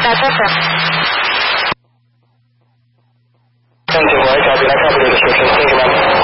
Delta. 10-4, copy that. Copy the description. Thank you, ma'am.